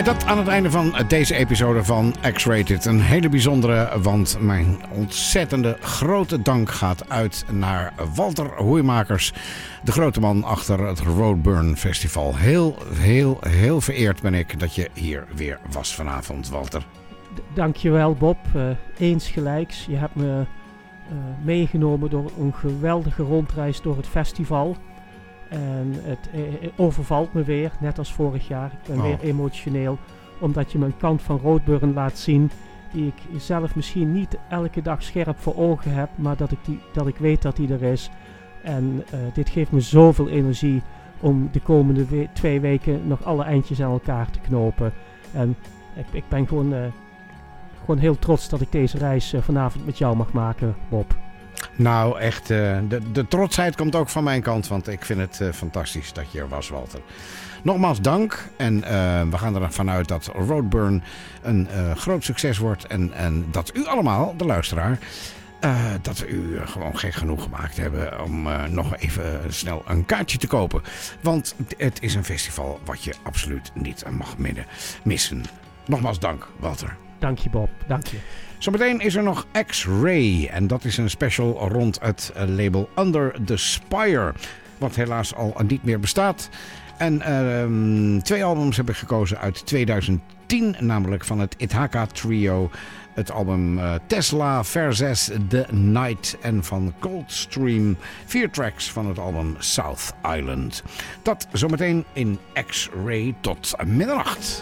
Dat aan het einde van deze episode van X-Rated. Een hele bijzondere, want mijn ontzettende grote dank gaat uit naar Walter Hoeimakers. De grote man achter het Roadburn Festival. Heel vereerd ben ik dat je hier weer was vanavond, Walter. Dankjewel Bob, eens gelijks. Je hebt me meegenomen door een geweldige rondreis door het festival. En het overvalt me weer, net als vorig jaar. Ik ben weer emotioneel, omdat je me een kant van Roadburn laat zien die ik zelf misschien niet elke dag scherp voor ogen heb, maar dat ik weet dat die er is. En dit geeft me zoveel energie om de komende 2 weken nog alle eindjes aan elkaar te knopen. En ik ben gewoon heel trots dat ik deze reis vanavond met jou mag maken, Bob. Nou, echt, de trotsheid komt ook van mijn kant, want ik vind het fantastisch dat je er was, Walter. Nogmaals dank en we gaan ervan uit dat Roadburn een groot succes wordt en dat u allemaal, de luisteraar, dat we u gewoon gek genoeg gemaakt hebben om nog even snel een kaartje te kopen. Want het is een festival wat je absoluut niet mag missen. Nogmaals dank, Walter. Dank je, Bob. Dank je. Zometeen is er nog X-Ray. En dat is een special rond het label Under the Spire. Wat helaas al niet meer bestaat. En 2 albums heb ik gekozen uit 2010. Namelijk van het Ithaka Trio. Het album Tesla versus The Night. En van Coldstream 4 tracks van het album South Island. Dat zometeen in X-Ray tot middernacht.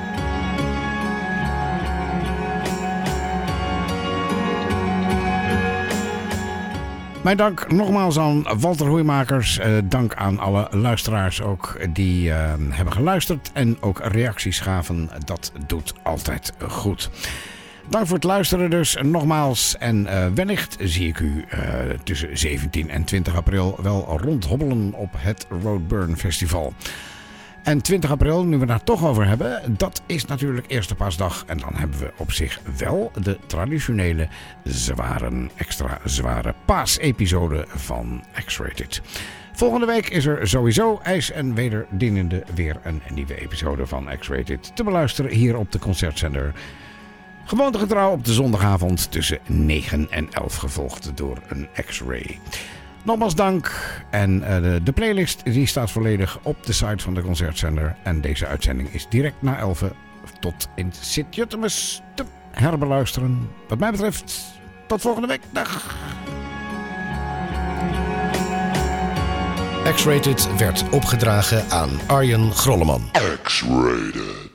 Mijn dank nogmaals aan Walter Hoeimakers. Dank aan alle luisteraars ook die hebben geluisterd en ook reacties gaven. Dat doet altijd goed. Dank voor het luisteren dus nogmaals. En wellicht zie ik u tussen 17 en 20 april wel rondhobbelen op het Roadburn Festival. En 20 april, nu we daar toch over hebben, dat is natuurlijk Eerste Paasdag. En dan hebben we op zich wel de traditionele extra zware paasepisode van X-Rated. Volgende week is er sowieso ijs en wederdienende weer een nieuwe episode van X-Rated te beluisteren hier op de Concertzender. Gewoontegetrouw op de zondagavond tussen 9 en 11 gevolgd door een X-Ray. Nogmaals dank en de playlist die staat volledig op de site van de Concertzender. En deze uitzending is direct na 11 tot in Sint-Jutemus te herbeluisteren. Wat mij betreft, tot volgende week. Dag! X-Rated werd opgedragen aan Arjen Grolleman. X-Rated.